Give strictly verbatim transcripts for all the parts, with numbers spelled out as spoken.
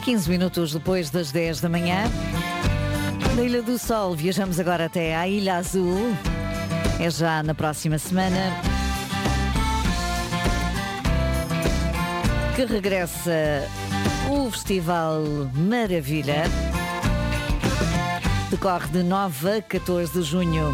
quinze minutos depois das dez da manhã. Da Ilha do Sol, viajamos agora até à Ilha Azul. É já na próxima semana que regressa o Festival Maravilha. Decorre de nove a catorze de junho.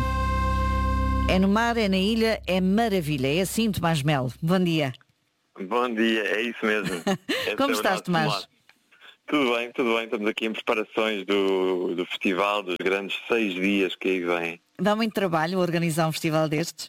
É no mar, é na ilha, é maravilha. É assim, Tomás Melo. Bom dia. Bom dia, é isso mesmo. Como é estás, Tomás? Lado. Tudo bem, tudo bem. Estamos aqui em preparações do, do festival, dos grandes seis dias que aí vêm. Dá muito trabalho organizar um festival destes?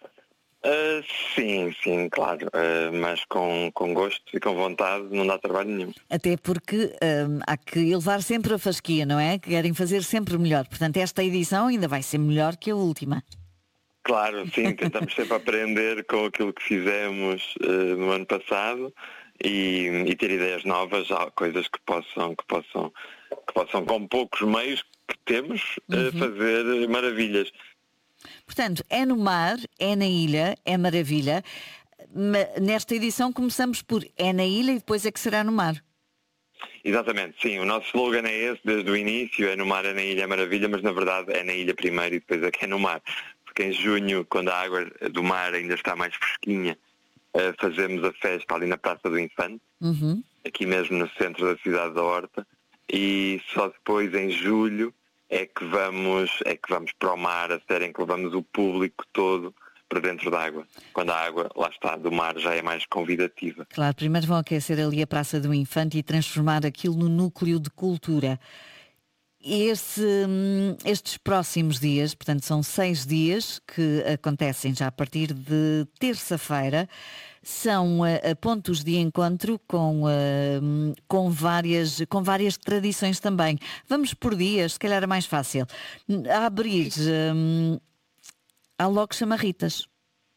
Uh, sim, sim, claro. Uh, mas com, com gosto e com vontade não dá trabalho nenhum. Até porque um, há que elevar sempre a fasquia, não é? Que querem fazer sempre melhor. Portanto, esta edição ainda vai ser melhor que a última. Claro, sim. Tentamos sempre aprender com aquilo que fizemos uh, no ano passado. E, e ter ideias novas, coisas que possam, que possam, que possam com poucos meios que temos, uhum. fazer maravilhas. Portanto, é no mar, é na ilha, é maravilha. Nesta edição começamos por é na ilha e depois é que será no mar. Exatamente, sim. O nosso slogan é esse desde o início, é no mar, é na ilha, é maravilha, mas na verdade é na ilha primeiro e depois é que é no mar. Porque em junho, quando a água do mar ainda está mais fresquinha, Uh, fazemos a festa ali na Praça do Infante, uhum. aqui mesmo no centro da cidade da Horta, e só depois em julho é que vamos, é que vamos para o mar, a sério, em que levamos o público todo para dentro da água, quando a água, lá está, do mar já é mais convidativa. Claro, primeiro vão aquecer ali a Praça do Infante e transformar aquilo no núcleo de cultura. Esse, estes próximos dias, portanto são seis dias que acontecem já a partir de terça-feira, são uh, pontos de encontro com, uh, com, várias, com várias tradições também. Vamos por dias, se calhar é mais fácil. A abrir, um, há logo chamarritas.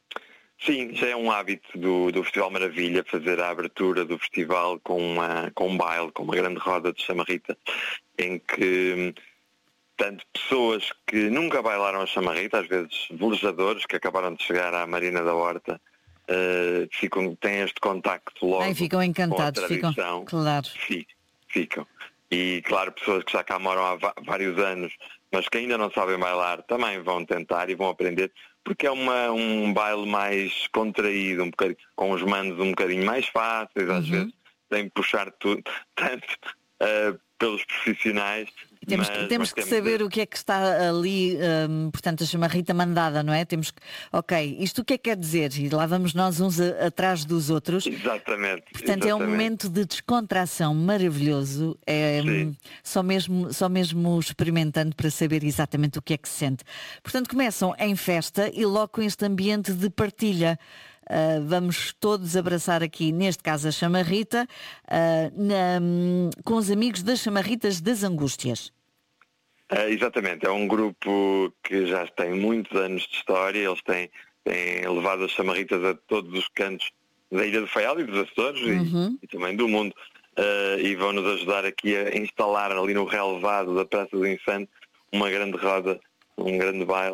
Sim, já é um hábito do, do Festival Maravilha fazer a abertura do festival com, uma, com um baile, com uma grande roda de chamarrita, em que tanto pessoas que nunca bailaram a chamarrita, às vezes velejadores que acabaram de chegar à Marina da Horta, uh, ficam, têm este contacto logo. Ai, ficam encantados, com a tradição. Ficam, claro. Ficam. E claro, pessoas que já cá moram há vários anos, mas que ainda não sabem bailar, também vão tentar e vão aprender, porque é uma, um baile mais contraído, um bocadinho, com os mandos um bocadinho mais fáceis, às uhum. vezes, sem puxar tudo, tanto uh, pelos profissionais. Temos, mas, temos mas que temos saber de... o que é que está ali, um, portanto, a chamarrita mandada, não é? Temos que, ok, isto o que é que quer dizer? E lá vamos nós uns a, atrás dos outros. Exatamente. Portanto, exatamente. é um momento de descontração maravilhoso. É um, só, mesmo, só mesmo experimentando para saber exatamente o que é que se sente. Portanto, começam em festa e logo com este ambiente de partilha. Uh, vamos todos abraçar aqui, neste caso a Chamarrita, uh, na, um, com os amigos das Chamarritas das Angústias. Uh, exatamente, é um grupo que já tem muitos anos de história, eles têm, têm levado as chamarritas a todos os cantos da Ilha do Faial e dos Açores uhum. e, e também do mundo, uh, e vão nos ajudar aqui a instalar ali no relevado da Praça do Infante uma grande roda, um grande baile,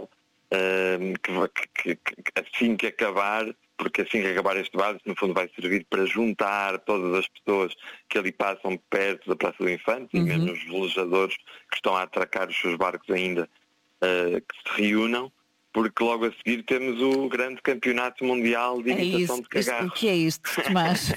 uh, que, que, que assim que acabar, porque assim que acabar este baile, no fundo vai servir para juntar todas as pessoas que ali passam perto da Praça do Infante, uhum. e mesmo os velejadores que estão a atracar os seus barcos ainda, uh, que se reúnam, porque logo a seguir temos o grande campeonato mundial de imitação é de cagarros. O que é isto, Tomás?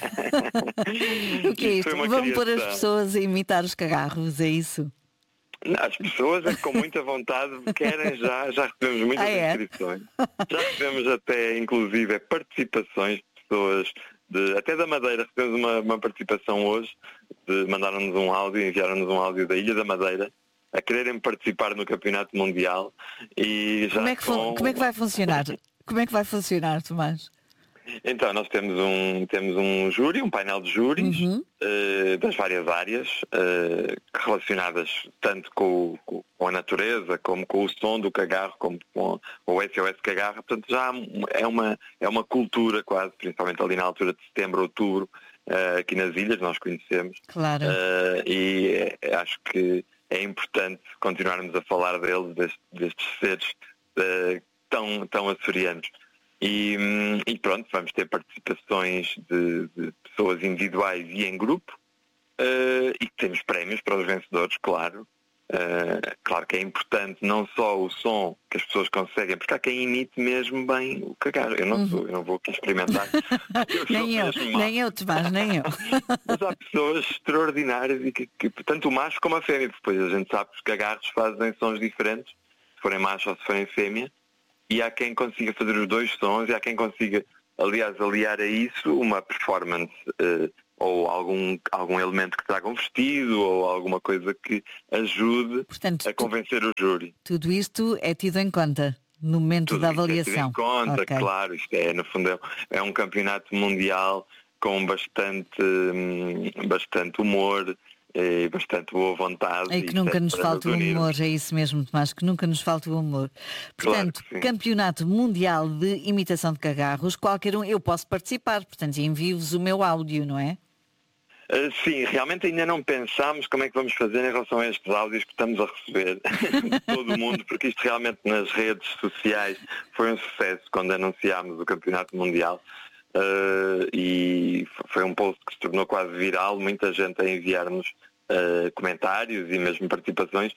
O que é isto? Vão pôr as pessoas a imitar os cagarros, é isso? Não, as pessoas é que com muita vontade querem já, já recebemos muitas ah, é? inscrições. Já recebemos até, inclusive, participações de pessoas, de, até da Madeira, recebemos uma, uma participação hoje, de, mandaram-nos um áudio, enviaram-nos um áudio da Ilha da Madeira, a quererem participar no Campeonato Mundial. E já como, é que com... como é que vai funcionar? Como é que vai funcionar, Tomás? Então, nós temos um, temos um júri, um painel de júris, uhum. uh, das várias áreas, uh, relacionadas tanto com, com, com a natureza, como com o som do cagarro, como com o S O S Cagarro. Portanto, já é uma, é uma cultura quase, principalmente ali na altura de setembro, outubro, uh, aqui nas ilhas, nós conhecemos. Claro. Uh, e é, acho que é importante continuarmos a falar deles, destes, destes seres uh, tão, tão açorianos. E, e pronto, vamos ter participações de, de pessoas individuais e em grupo, uh, e que temos prémios para os vencedores, claro. Uh, claro que é importante não só o som que as pessoas conseguem, porque há quem imite mesmo bem o cagar. Eu não, uhum. sou, eu não vou aqui experimentar. Eu nem eu, nem eu, Tomás, nem eu. Mas há pessoas extraordinárias, e que, que, tanto o macho como a fêmea, porque depois a gente sabe que os cagarros fazem sons diferentes, se forem macho ou se forem fêmea, e há quem consiga fazer os dois sons, e há quem consiga, aliás, aliar a isso uma performance uh, ou algum, algum elemento que traga um vestido ou alguma coisa que ajude, portanto, a convencer tu, o júri. Tudo isto é tido em conta no momento tudo da avaliação? É tido em conta, okay. Claro. Isto é, no fundo, é, é um campeonato mundial com bastante, bastante humor e bastante boa vontade. E que nunca nos falta o humor, é isso mesmo, Tomás, que nunca nos falta o humor. Portanto, claro, Campeonato Mundial de Imitação de Cagarros, qualquer um, eu posso participar, portanto envio-vos o meu áudio, não é? Uh, sim, realmente ainda não pensámos como é que vamos fazer em relação a estes áudios que estamos a receber de todo o mundo, porque isto realmente nas redes sociais foi um sucesso quando anunciámos o Campeonato Mundial. Uh, e foi um post que se tornou quase viral, muita gente a enviar-nos uh, comentários e mesmo participações,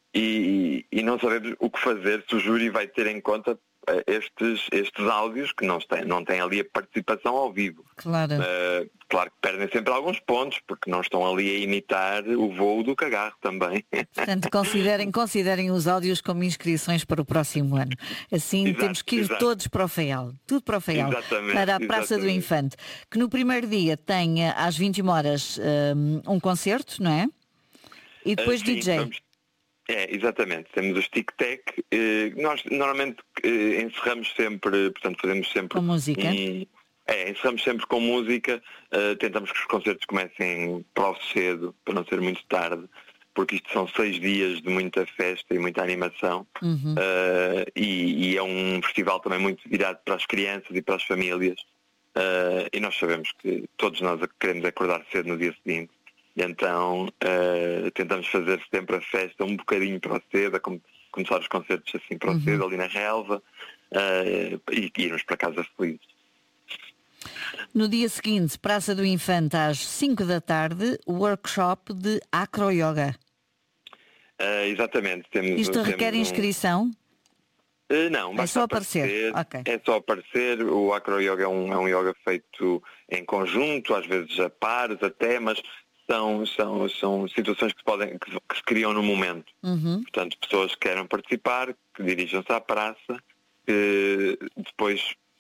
e, e não sabemos o que fazer, se o júri vai ter em conta uh, estes, estes áudios que não têm, não têm ali a participação ao vivo. Claro. Uh, claro que perdem sempre alguns pontos, porque não estão ali a imitar o voo do cagarro também. Portanto, considerem, considerem os áudios como inscrições para o próximo ano. Assim exato, temos que ir exato. todos para o Faial. Tudo para o Faial. Exatamente, para a Praça exatamente. do Infante. Que no primeiro dia tem às vinte e uma horas um, um concerto, não é? E depois uh, sim, D J. Vamos... É, exatamente. Temos o Stick Tech. Eh, nós normalmente eh, encerramos sempre, portanto fazemos sempre... Com música? Um... É, encerramos sempre com música, uh, tentamos que os concertos comecem pró cedo, para não ser muito tarde, porque isto são seis dias de muita festa e muita animação, uhum. uh, e, e é um festival também muito virado para as crianças e para as famílias, uh, e nós sabemos que todos nós queremos acordar cedo no dia seguinte, e então uh, tentamos fazer sempre a festa um bocadinho pró cedo, a começar os concertos assim pró cedo, uhum. ali na relva, uh, e irmos para casa felizes. No dia seguinte, Praça do Infante, às cinco da tarde, workshop de acro-yoga. Uh, exatamente. Temos, Isto temos requer um... inscrição? Uh, não, é só aparecer. aparecer. Okay. É só aparecer. O acro-yoga é um, é um yoga feito em conjunto, às vezes a pares até, mas são, são, são situações que se, podem, que, que se criam no momento. Uhum. Portanto, pessoas que queiram participar, que dirijam-se à praça, que depois...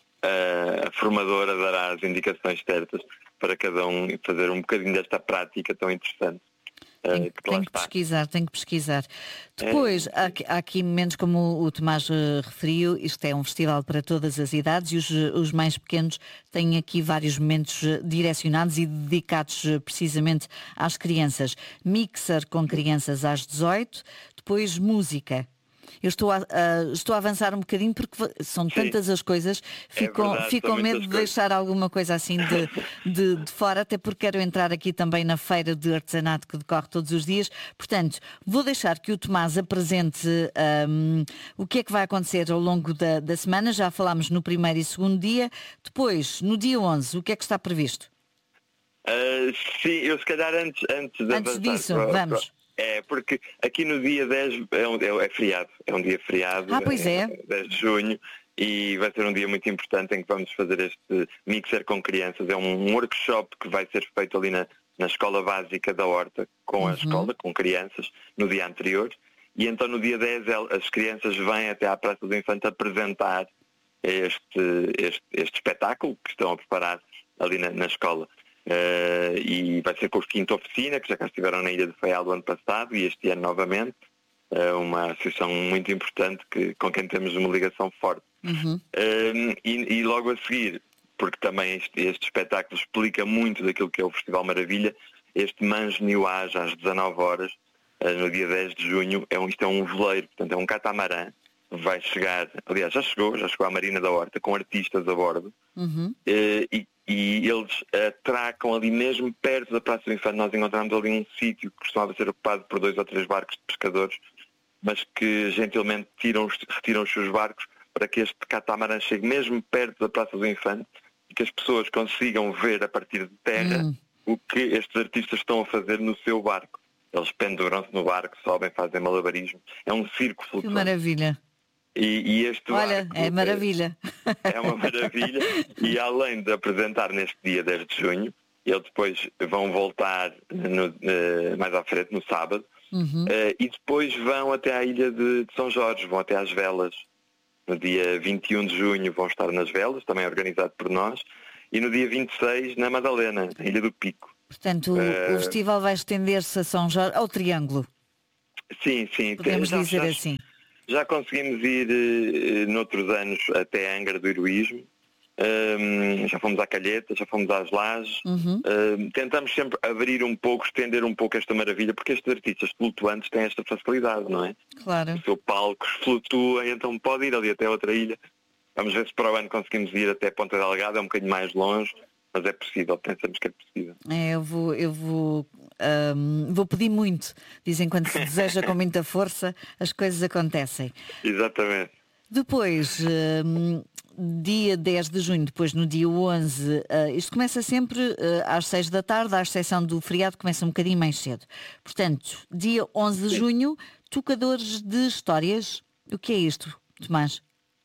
a formadora dará as indicações certas para cada um fazer um bocadinho desta prática tão interessante. Tem, que, tem que pesquisar, tem que pesquisar. Depois, é, há, há aqui momentos como o Tomás uh, referiu, isto é um festival para todas as idades e os, os mais pequenos têm aqui vários momentos uh, direcionados e dedicados uh, precisamente às crianças. Mixer com crianças às dezoito, depois música. Eu estou a, uh, estou a avançar um bocadinho porque são Sim. tantas as coisas, fico, é verdade, fico com medo de coisas. deixar alguma coisa assim de, de, de fora, até porque quero entrar aqui também na feira de artesanato que decorre todos os dias. Portanto, vou deixar que o Tomás apresente um, o que é que vai acontecer ao longo da, da semana. Já falámos no primeiro e segundo dia. Depois, no dia onze, o que é que está previsto? Uh, sim, eu se calhar antes, antes de Antes disso, para, vamos. Para... É, porque aqui no dia dez é, um, é, é feriado, é um dia feriado, ah, pois é. é dez de junho, e vai ser um dia muito importante em que vamos fazer este mixer com crianças. É um workshop que vai ser feito ali na, na escola básica da Horta, com uhum. a escola, com crianças, no dia anterior, e então no dia dez as crianças vêm até à Praça do Infante apresentar este, este, este espetáculo que estão a preparar ali na, na escola. Uh, e vai ser com os Quinta Oficina, que já cá estiveram na Ilha do Faial do ano passado e este ano novamente, uh, uma associação muito importante que, com quem temos uma ligação forte. Uhum. Uh, e, e logo a seguir, porque também este, este espetáculo explica muito daquilo que é o Festival Maravilha, este Manjo Niuage às dezanove horas, uh, no dia dez de junho, é um, isto é um veleiro, portanto é um catamarã, vai chegar, aliás já chegou, já chegou à Marina da Horta com artistas a bordo, uhum. uh, e E eles atracam ali mesmo perto da Praça do Infante. Nós encontramos ali um sítio que costumava ser ocupado por dois ou três barcos de pescadores, mas que gentilmente tiram, retiram os seus barcos para que este catamarã chegue mesmo perto da Praça do Infante e que as pessoas consigam ver a partir de terra hum. o que estes artistas estão a fazer no seu barco. Eles penduram-se no barco, sobem, fazem malabarismo. É um circo flutuante. Que maravilha. E, e este Olha, barco é maravilha. É, é uma maravilha. E além de apresentar neste dia dez de junho, eles depois vão voltar no, uh, mais à frente, no sábado, uhum. uh, e depois vão até à ilha de, de São Jorge, vão até às velas. No dia vinte e um de junho vão estar nas velas, também organizado por nós, e no dia vinte e seis na Madalena, na Ilha do Pico. Portanto, o, uh, o festival vai estender-se a São Jorge, ao Triângulo. Sim, sim. Podemos já, dizer já, assim. Já conseguimos ir uh, noutros anos até a Angra do Heroísmo. Um, já fomos à Calheta, já fomos às Lajes. Uhum. Um, tentamos sempre abrir um pouco, estender um pouco esta maravilha, porque estes artistas flutuantes têm esta facilidade, não é? Claro. O seu palco flutua, então pode ir ali até outra ilha. Vamos ver se para o ano conseguimos ir até Ponta Delgada, é um bocadinho mais longe, mas é possível, pensamos que é possível. É, eu vou, eu vou, um, vou pedir muito. Dizem quando se deseja com muita força, as coisas acontecem. Exatamente. Depois, um, dia dez de junho, depois no dia onze, uh, isto começa sempre uh, às seis da tarde, à exceção do feriado, começa um bocadinho mais cedo. Portanto, dia onze de junho, tocadores de histórias. O que é isto, Tomás?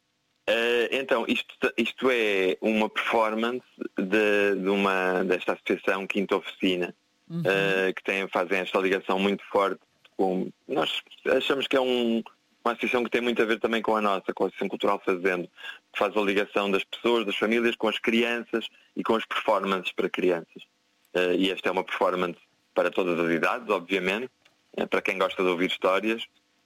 Uh, então, isto, isto é uma performance de, de uma, desta associação Quinta Oficina, uhum. uh, que tem, fazem esta ligação muito forte com... Nós achamos que é um... uma associação que tem muito a ver também com a nossa, com a Associação Cultural Fazendo, que faz a ligação das pessoas, das famílias, com as crianças e com as performances para crianças. Uh, e esta é uma performance para todas as idades, obviamente, uh, para quem gosta de ouvir histórias,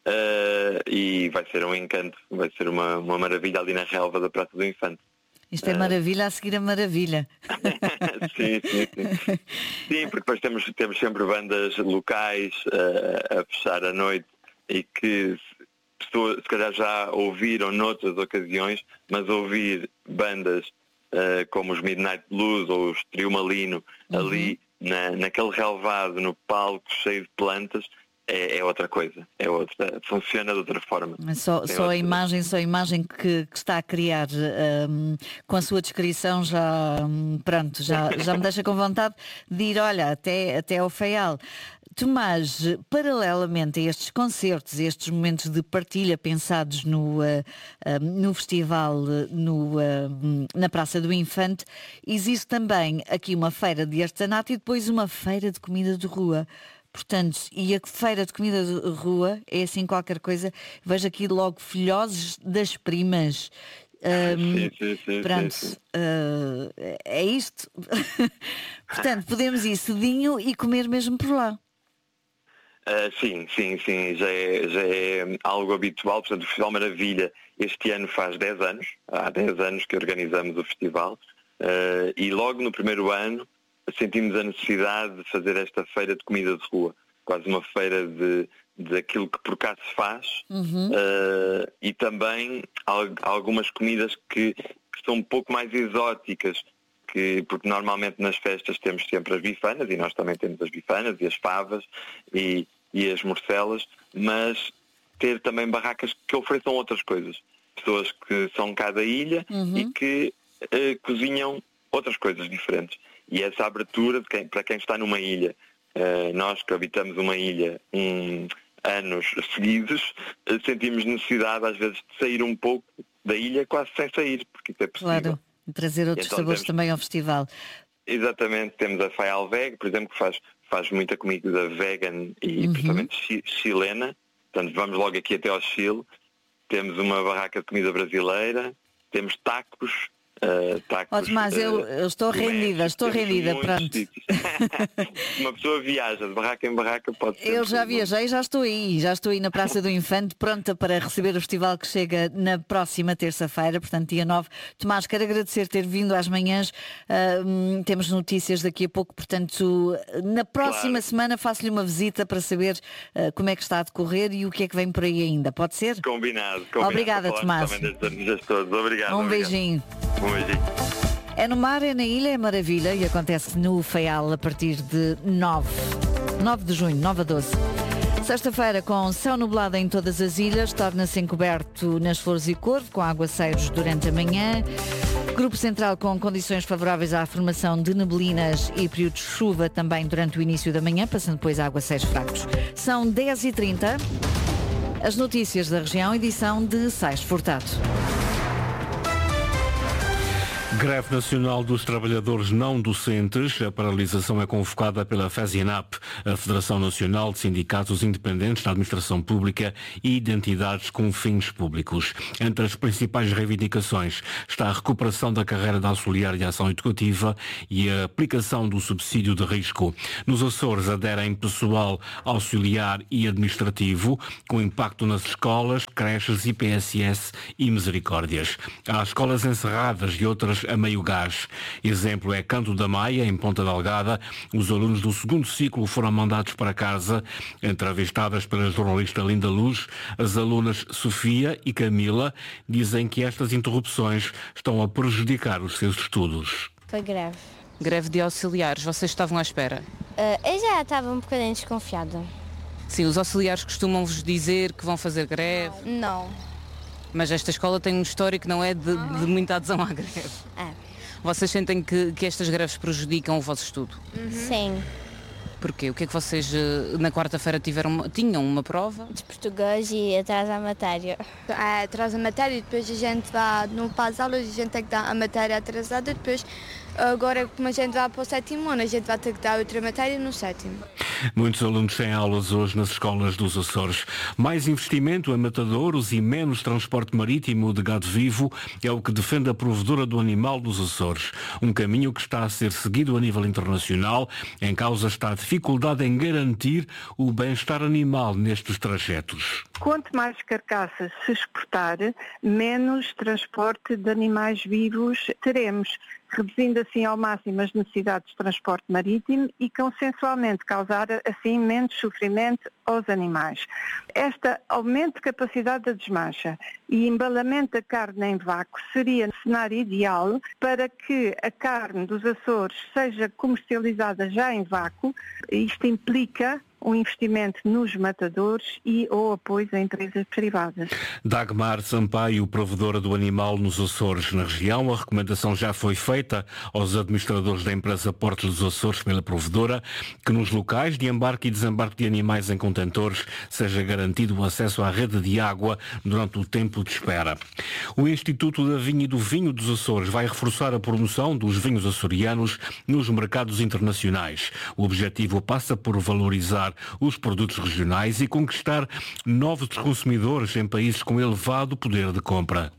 uh, e vai ser um encanto, vai ser uma, uma maravilha ali na relva da Praça do Infante. Isto é maravilha a seguir a maravilha. sim, sim, sim. Sim, porque depois temos, temos sempre bandas locais uh, a fechar a noite e que... pessoas se calhar já ouviram noutras ocasiões, mas ouvir bandas uh, como os Midnight Blues ou os Trio Malino, uhum. ali na, naquele relvado, no palco cheio de plantas, é, é outra coisa, é outra, funciona de outra forma. Só, só outra... a imagem, só a imagem que, que está a criar um, com a sua descrição já, um, pronto, já, já me deixa com vontade de ir, olha, até, até ao Faial. Tomás, paralelamente a estes concertos, a estes momentos de partilha pensados no, uh, uh, no festival, no, uh, na Praça do Infante, existe também aqui uma feira de artesanato e depois uma feira de comida de rua. Portanto, e a feira de comida de rua é assim qualquer coisa. Vejo aqui logo filhoses das primas. Um, sim, sim, sim, pronto, sim, sim. Uh, é isto. Portanto, podemos ir cedinho e comer mesmo por lá. Uh, sim, sim, sim, já é, já é algo habitual. Portanto, o Festival Maravilha este ano faz dez anos, há dez anos que organizamos o festival, uh, e logo no primeiro ano sentimos a necessidade de fazer esta feira de comida de rua, quase uma feira de, de aquilo que por cá se faz, uhum. uh, e também algumas comidas que, que são um pouco mais exóticas, que, porque normalmente nas festas temos sempre as bifanas, e nós também temos as bifanas e as favas e, e as morcelas, mas ter também barracas que ofereçam outras coisas. Pessoas que são cá da ilha, uhum. e que uh, cozinham outras coisas diferentes. E essa abertura de quem, para quem está numa ilha, uh, nós que habitamos uma ilha um, anos seguidos, uh, sentimos necessidade às vezes de sair um pouco da ilha quase sem sair, porque isso é possível. Claro, trazer outros então, sabores temos, também ao festival. Exatamente, temos a Faial Veg, por exemplo, que faz, faz muita comida vegan e uhum. principalmente chilena. Portanto, vamos logo aqui até ao Chile. Temos uma barraca de comida brasileira, temos tacos. Uh, tacos, oh, Tomás, uh, eu, eu estou rendida, estou rendida, pronto. Uma pessoa viaja de barraca em barraca, pode ser. Eu já viajei, já estou aí, já estou aí na Praça do Infante, pronta para receber o festival que chega na próxima terça-feira, portanto dia nove. Tomás, quero agradecer ter vindo às manhãs, uh, temos notícias daqui a pouco, portanto na próxima claro. semana faço-lhe uma visita para saber uh, como é que está a decorrer e o que é que vem por aí ainda, pode ser? Combinado, combinado. Obrigada, Tomás. Obrigado, um obrigado. beijinho. Um beijinho. É no mar, é na ilha, é maravilha e acontece no Faial a partir de nove de junho, nove a doze. Sexta-feira, com céu nublado em todas as ilhas, torna-se encoberto nas Flores e Corvo, com aguaceiros durante a manhã. Grupo central com condições favoráveis à formação de neblinas e períodos de chuva também durante o início da manhã, passando depois a aguaceiros fracos. São dez e trinta. As notícias da região, edição de Sais Furtado. Greve Nacional dos Trabalhadores Não Docentes. A paralisação é convocada pela FESINAP, a Federação Nacional de Sindicatos Independentes da Administração Pública e Identidades com Fins Públicos. Entre as principais reivindicações está a recuperação da carreira de auxiliar de ação educativa e a aplicação do subsídio de risco. Nos Açores aderem pessoal auxiliar e administrativo, com impacto nas escolas, creches, I P S S e misericórdias. Há escolas encerradas e outras a meio gás. Exemplo é Canto da Maia, em Ponta Delgada. Os alunos do segundo ciclo foram mandados para casa. Entrevistadas pela jornalista Linda Luz, as alunas Sofia e Camila dizem que estas interrupções estão a prejudicar os seus estudos. Foi greve. Greve de auxiliares, vocês estavam à espera? Uh, eu já estava um bocadinho desconfiada. Sim, os auxiliares costumam-vos dizer que vão fazer greve? Não. Mas esta escola tem um histórico, não é, de, de muita adesão à greve. É. Vocês sentem que, que estas greves prejudicam o vosso estudo? Uhum. Sim. Porquê? O que é que vocês na quarta-feira tiveram, tinham uma prova? De português e atrasa a matéria. É, atrasa a matéria e depois a gente vai, não faz aulas, a gente tem que dar a matéria atrasada, depois agora como a gente vai para o sétimo ano, a gente vai ter que dar outra matéria no sétimo. Muitos alunos têm aulas hoje nas escolas dos Açores. Mais investimento em matadouros e menos transporte marítimo de gado vivo é o que defende a provedora do animal dos Açores. Um caminho que está a ser seguido a nível internacional. Em causa está a dificuldade em garantir o bem-estar animal nestes trajetos. Quanto mais carcaças se exportar, menos transporte de animais vivos teremos, reduzindo assim ao máximo as necessidades de transporte marítimo e consensualmente causar assim menos sofrimento aos animais. Este aumento de capacidade da desmancha e embalamento da carne em vácuo seria o cenário ideal para que a carne dos Açores seja comercializada já em vácuo. Isto implica um investimento nos matadores e ou apoio a empresas privadas. Dagmar Sampaio, provedora do animal nos Açores. Na região, a recomendação já foi feita aos administradores da empresa Portos dos Açores pela provedora que nos locais de embarque e desembarque de animais em contentores seja garantido o acesso à rede de água durante o tempo de espera. O Instituto da Vinha e do Vinho dos Açores vai reforçar a promoção dos vinhos açorianos nos mercados internacionais. O objetivo passa por valorizar os produtos regionais e conquistar novos consumidores em países com elevado poder de compra.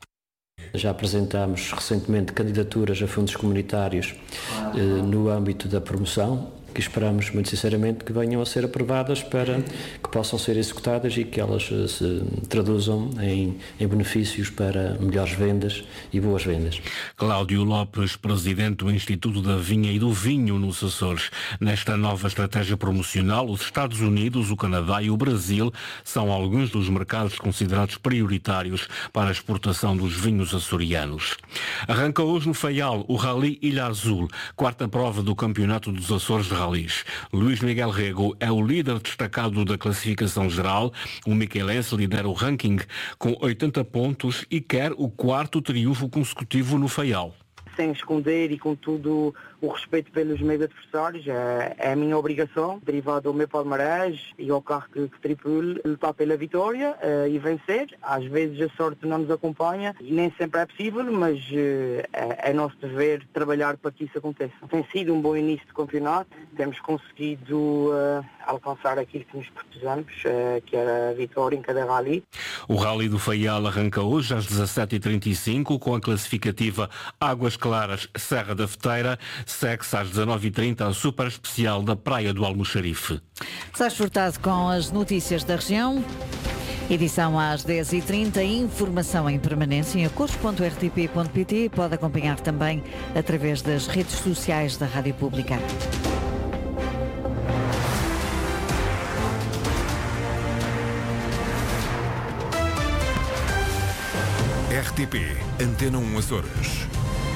Já apresentámos recentemente candidaturas a fundos comunitários eh, no âmbito da promoção, que esperamos muito sinceramente que venham a ser aprovadas para que possam ser executadas e que elas se traduzam em, em benefícios para melhores vendas e boas vendas. Cláudio Lopes, presidente do Instituto da Vinha e do Vinho nos Açores. Nesta nova estratégia promocional, os Estados Unidos, o Canadá e o Brasil são alguns dos mercados considerados prioritários para a exportação dos vinhos açorianos. Arranca hoje no Faial o Rally Ilha Azul, quarta prova do Campeonato dos Açores de Rallys. Luís Miguel Rego é o líder destacado da classificação geral. O miquelense lidera o ranking com oitenta pontos e quer o quarto triunfo consecutivo no Faial. Sem esconder e com tudo o respeito pelos meus adversários, é, é a minha obrigação, derivado ao meu palmarés e ao carro que, que tripule, lutar pela vitória uh, e vencer. Às vezes a sorte não nos acompanha e nem sempre é possível, mas uh, é, é nosso dever trabalhar para que isso aconteça. Tem sido um bom início de campeonato, temos conseguido uh, alcançar aquilo que nos propusemos, uh, que era a vitória em cada rally. O Rally do Faial arranca hoje às dezassete e trinta e cinco com a classificativa Águas Claras Serra da Feteira. Segue-se às dezanove e trinta a super especial da Praia do Almoxarife. Sais Furtado com as notícias da região. Edição às dez e trinta, informação em permanência em acores ponto r t p ponto p t. Pode acompanhar também através das redes sociais da Rádio Pública. R T P Antena um Açores.